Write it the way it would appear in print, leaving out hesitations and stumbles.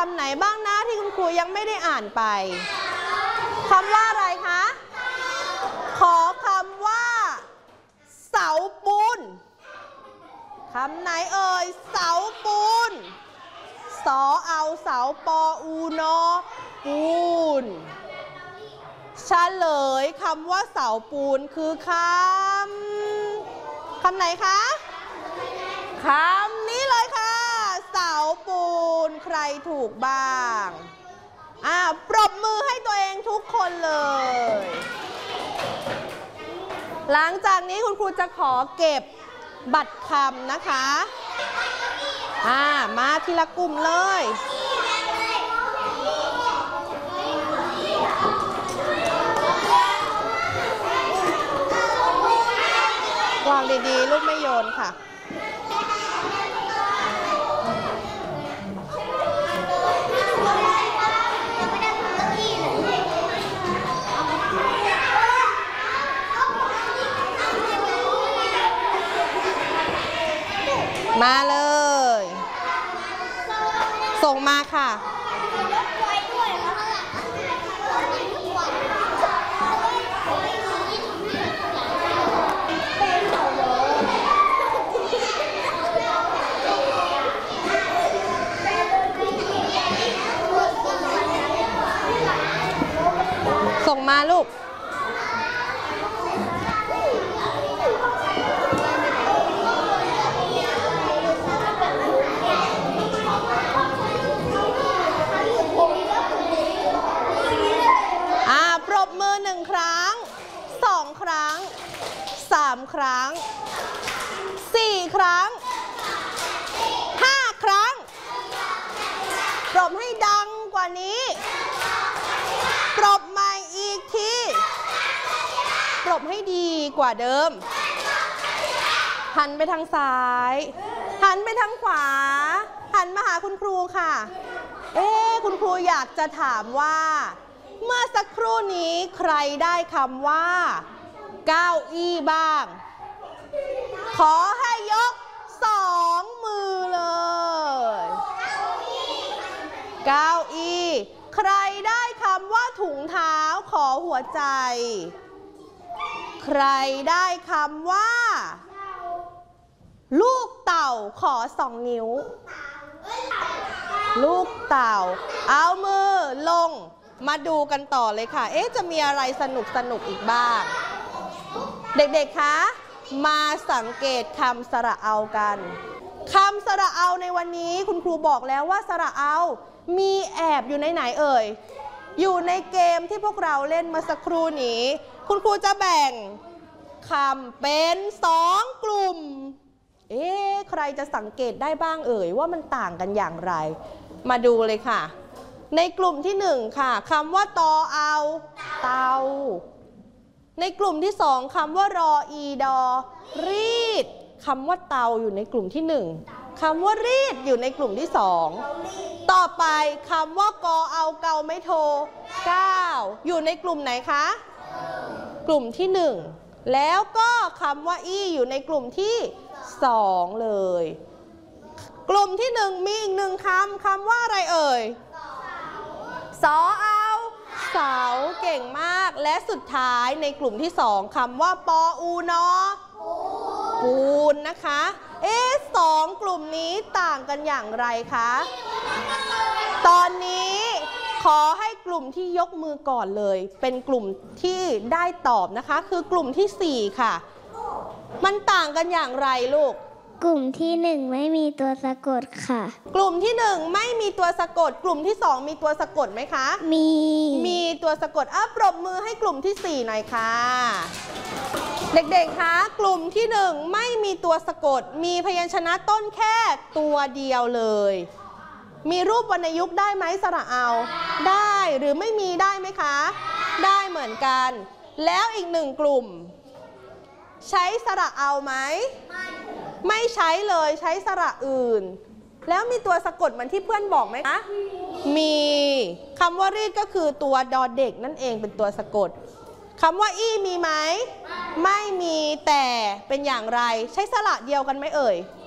ำไหนบ้างนะที่คุณครูยังไม่ได้อ่านไปคำว่าอะไรคะขอคำว่าเสาปูนคำไหนเอ่ยเสาปูนสอเอาเสาปออูนอปูนเฉลยคำว่าเสาปูนคือคำไหนคะคำนี้เลยค่ะเสาปูนใครถูกบ้างปรบมือให้ตัวเองทุกคนเลยหลังจากนี้คุณครูจะขอเก็บบัตรคำนะคะมาทีละกลุ่มเลยวางดีๆลูกไม่โยนค่ะมาเลยส่งมาค่ะส่งมาลูกปรบมือ1 ครั้ง2 ครั้ง3 ครั้ง4 ครั้ง5 ครั้งปรบให้ดังกว่านี้ปรบใหม่อีกทีปรบให้ดีกว่าเดิมหันไปทางซ้ายหันไปทางขวาหันมาหาคุณครูค่ะคุณครูอยากจะถามว่าเมื่อสักครู่นี้ใครได้คำว่าเก้าอี้บ้างขอให้ยก2 มือเลยเก้าอี้ใครได้คำว่าถุงเท้าขอหัวใจใครได้คำว่าลูกเต่าขอ2 นิ้วลูกเต่าเอามือลงมาดูกันต่อเลยค่ะจะมีอะไรสนุกอีกบ้างเด็กๆคะมาสังเกตคำสระเอากันคำสระเอาในวันนี้คุณครูบอกแล้วว่าสระเอามีแอบอยู่ในไหนเอ่ยอยู่ในเกมที่พวกเราเล่นมาสักครู่นี้คุณครูจะแบ่งคำเป็น2 กลุ่มใครจะสังเกตได้บ้างเอ่ยว่ามันต่างกันอย่างไรมาดูเลยค่ะในกลุ่มที่1ค่ะคำว่าตอเอาเตาในกลุ่มที่2คำว่ารออีดอรีดคำว่าเตาอยู่ในกลุ่มที่1คำว่ารีดอยู่ในกลุ่มที่2ต่อไปคำว่ากอเอาเกาไม่โทก้าวอยู่ในกลุ่มไหนคะกลุ่มที่1แล้วก็คำว่าอี้อยู่ในกลุ่มที่2เลยกลุ่มที่1มีอีก1คำว่าอะไรเอ่ยสอเอาเสาเก่งมากและสุดท้ายในกลุ่มที่2คำว่าปออูนอปูนนะคะ2 กลุ่มนี้ต่างกันอย่างไรคะตอนนี้ขอให้กลุ่มที่ยกมือก่อนเลยเป็นกลุ่มที่ได้ตอบนะคะคือกลุ่มที่4ค่ะมันต่างกันอย่างไรลูกกลุ่มที่1ไม่มีตัวสะกดค่ะกลุ่มที่1ไม่มีตัวสะกดกลุ่มที่2มีตัวสะกดไหมคะมีตัวสะกดปรบมือให้กลุ่มที่4หน่อยค่ะเด็กๆคะกลุ่มที่1ไม่มีตัวสะกดมีพยัญชนะต้นแค่ตัวเดียวเลยมีรูปวรรณยุกต์ได้ไหมสระเอาได้หรือไม่มีได้ไหมคะได้เหมือนกันแล้วอีก1 กลุ่มใช้สระเอาไหมไม่ใช้เลยใช้สระอื่นแล้วมีตัวสะกดเหมือนที่เพื่อนบอกไหมคะมีคำว่ารีดก็คือตัวดอเด็กนั่นเองเป็นตัวสะกดคำว่าอี้มีไหมไม่มีแต่เป็นอย่างไรใช้สระเดียวกันไหมเอ่ย